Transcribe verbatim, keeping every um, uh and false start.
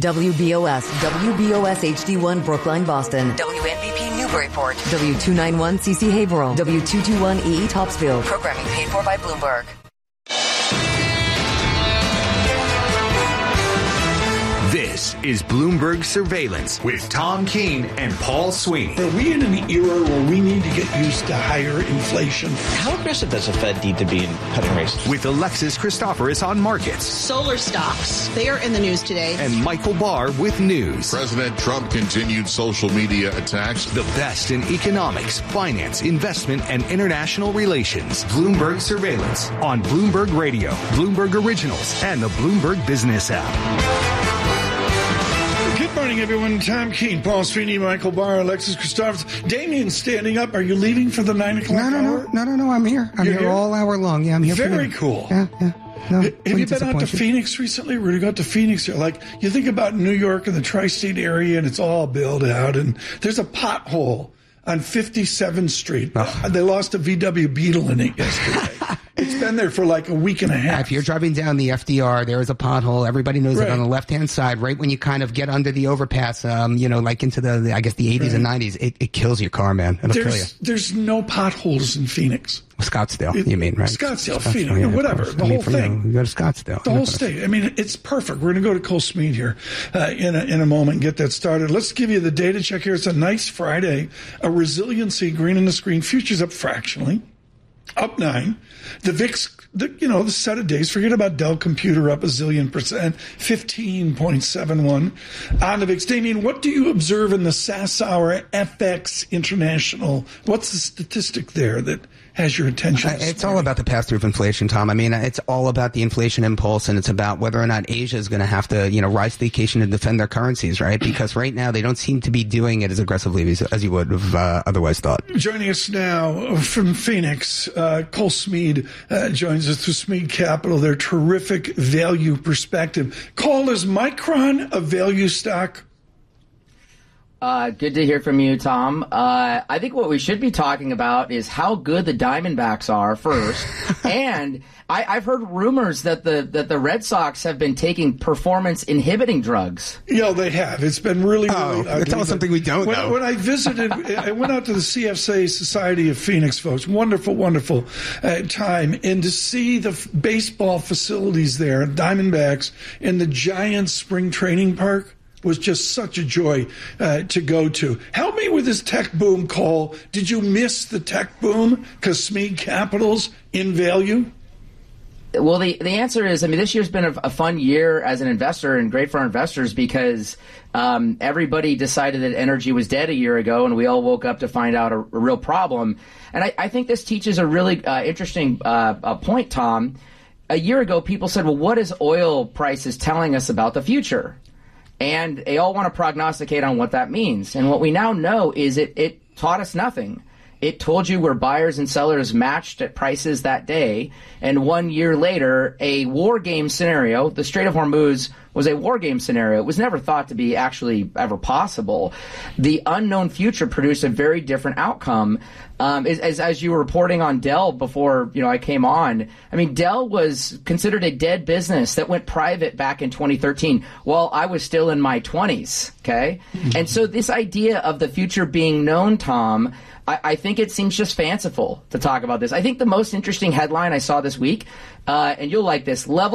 W B O S, W B O S H D one Brookline, Boston. W N B P Newburyport. W two ninety-one C C Haverhill. W two twenty-one E E Topsfield. Programming paid for by Bloomberg. This is Bloomberg Surveillance with Tom Keene and Paul Sweeney. Are we in an era where we need to get used to higher inflation? How aggressive does the Fed need to be in cutting rates? With Alexis Christoforous on markets. Solar stocks. They are in the news today. And Michael Barr with news. President Trump continued social media attacks. The best in economics, finance, investment, and international relations. Bloomberg Surveillance on Bloomberg Radio, Bloomberg Originals, and the Bloomberg Business app. Good morning, everyone. Tom Keene, Paul Sweeney, Michael Barr, Alexis Christoforous. Damien standing up. Are you leaving for the nine o'clock no, no, hour? No, no, no, no. I'm here. I'm here, here all hour long. Yeah, I'm here. Very for cool. Yeah, yeah. No, Have you been out to Phoenix recently? We're going to go out to Phoenix. Like, you think about New York and the tri-state area, and it's all built out, and there's a pothole on fifty-seventh Street. Oh. They lost a V W Beetle in it yesterday. It's been there for like a week and a half. If you're driving down the F D R, there is a pothole. Everybody knows right. it on the left-hand side, right when you kind of get under the overpass, um, you know, like into the, the I guess, the eighties right. and nineties. It, it kills your car, man. It'll there's, kill you. There's no potholes in Phoenix. Scottsdale, it, you mean, right? Scottsdale, Scottsdale Phoenix, yeah, whatever. The I mean, whole thing. You, you go to Scottsdale. The whole state. I mean, it's perfect. We're going to go to Cole Smead here uh, in, a, in a moment and get that started. Let's give you the data check here. It's a nice Friday. A resiliency, green on the screen. Futures up fractionally. Up nine. The V I X, the, you know, the set of days, forget about Dell Computer up a zillion percent, fifteen point seven one on the V I X. Damien, what do you observe in the Sasauer F X International? What's the statistic there that has your attention? Uh, it's all about the pass-through of inflation, Tom. I mean, it's all about the inflation impulse, and it's about whether or not Asia is going to have to, you know, rise to the occasion to defend their currencies, right? Because right now they don't seem to be doing it as aggressively as, as you would have uh, otherwise thought. Joining us now from Phoenix, uh, Cole Smead uh, joins us through Smead Capital, their terrific value perspective. Cole, is Micron a value stock? Uh, good to hear from you, Tom. Uh, I think what we should be talking about is how good the Diamondbacks are first. and I, I've heard rumors that the that the Red Sox have been taking performance-inhibiting drugs. Yeah, they have. It's been really, oh, really ugly. Tell us something we don't when, know. When I visited, I went out to the C F A, Society of Phoenix folks. Wonderful, wonderful uh, time. And to see the f- baseball facilities there, Diamondbacks, in the giant spring training park, was just such a joy uh, to go to. Help me with this tech boom, Cole. Did you miss the tech boom because Smead Capital's in value? Well, the, the answer is, I mean, this year's been a, a fun year as an investor and great for our investors because um, everybody decided that energy was dead a year ago, and we all woke up to find out a, a real problem. And I, I think this teaches a really uh, interesting uh, uh, point, Tom. A year ago, people said, well, what is oil prices telling us about the future? And they all want to prognosticate on what that means. And what we now know is it, it taught us nothing. It told you where buyers and sellers matched at prices that day. And one year later, a war game scenario, the Strait of Hormuz was a war game scenario. It was never thought to be actually ever possible. The unknown future produced a very different outcome. Um, as, as you were reporting on Dell before, you know, I came on, I mean, Dell was considered a dead business that went private back in twenty thirteen while I was still in my twenties, okay? Mm-hmm. And so this idea of the future being known, Tom, I, I think it seems just fanciful to talk about this. I think the most interesting headline I saw this week, uh, and you'll like this, level